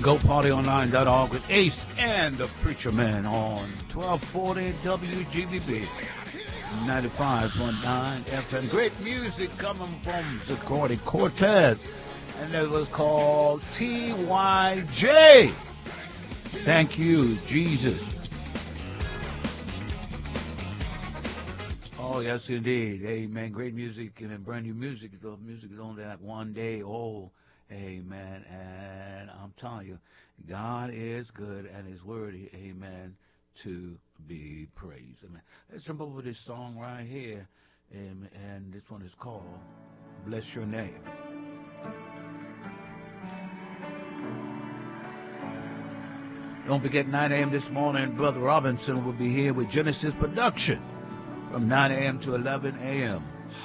GoPartyOnline.org with Ace and the Preacher Man on 1240 WGBB 95.9 FM. Great music coming from Zacordi Cortez, and it was called TYJ. Thank you, Jesus. Oh, yes, indeed. Amen. Great music and brand new music. The music is only that one day old. Amen. And I'm telling you, God is good and is worthy, amen, to be praised. Amen. Let's jump over this song right here. And this one is called Bless Your Name. Don't forget, 9 a.m. this morning, Brother Robinson will be here with Genesis Production from 9 a.m. to 11 a.m.